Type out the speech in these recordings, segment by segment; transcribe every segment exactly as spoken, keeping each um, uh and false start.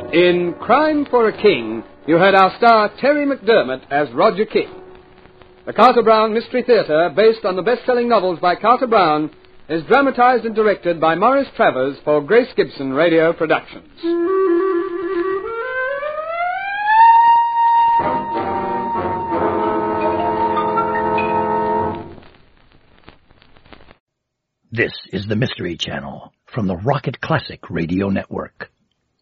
In Crime for a King, you heard our star Terry McDermott as Roger King. The Carter Brown Mystery Theatre, based on the best-selling novels by Carter Brown, is dramatized and directed by Maurice Travers for Grace Gibson Radio Productions. This is the Mystery Channel from the Rocket Classic Radio Network.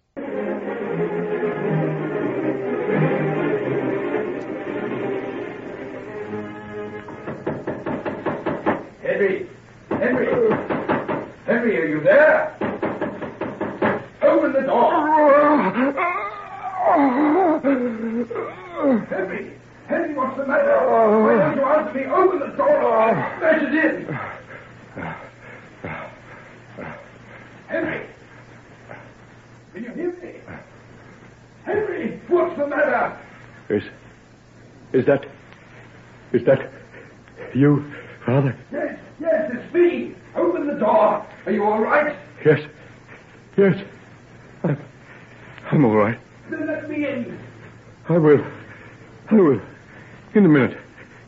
Henry! Henry! Henry, are you there? Open the door! Henry! Henry, what's the matter? Why don't you answer me? Open the door! I'll smash it in! Henry! Can you hear me? Henry! What's the matter? Is... Is that... Is that... you, Father? Yes, yes, it's me. Open the door. Are you all right? Yes. Yes. I'm... I'm all right. Then let me in. I will. I will. In a minute.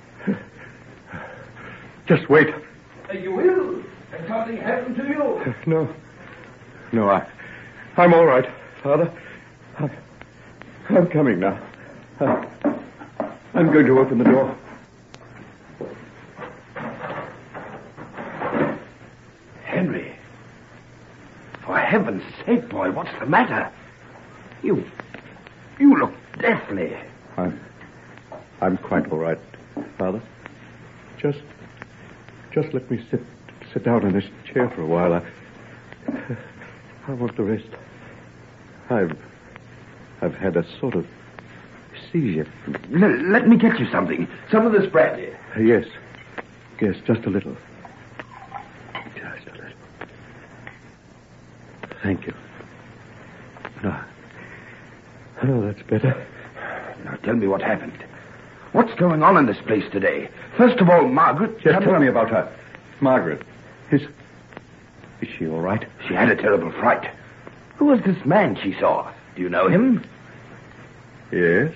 Just wait. Are you ill? Has something happened to you? No. No, I... I'm all right, Father. I, I'm coming now. I, I'm going to open the door. Henry. For heaven's sake, boy, what's the matter? You... You look deathly. I'm... I'm quite all right, Father. Just... Just let me sit... sit down in this chair for a while. I... I want to rest. I've... I've had a sort of seizure. L- let me get you something. Some of this brandy. Uh, yes. Yes, just a little. Just a little. Thank you. No. Oh, that's better. Now tell me what happened. What's going on in this place today? First of all, Margaret... Just tell, tell me about her. Margaret. Is... Is she all right? She had a terrible fright. Who was this man she saw? Do you know him? Yes.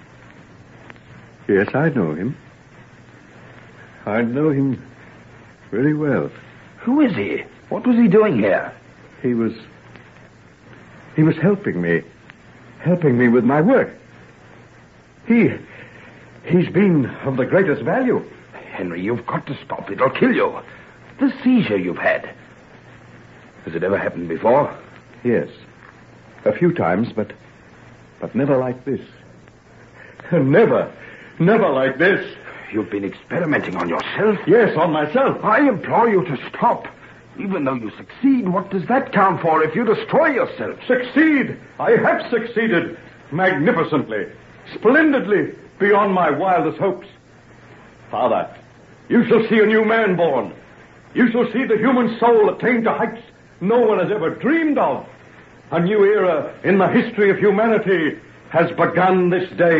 Yes, I know him. I know him very well. Who is he? What was he doing here? He was... He was helping me. Helping me with my work. He... He's been of the greatest value. Henry, you've got to stop. It'll kill you. The seizure you've had. Has it ever happened before? Yes. A few times, but... But never like this. Never. Never like this. You've been experimenting on yourself? Yes, on myself. I implore you to stop. Even though you succeed, what does that count for if you destroy yourself? Succeed? I have succeeded. Magnificently. Splendidly. Beyond my wildest hopes. Father, you shall see a new man born. You shall see the human soul attain to heights no one has ever dreamed of. A new era in the history of humanity has begun this day.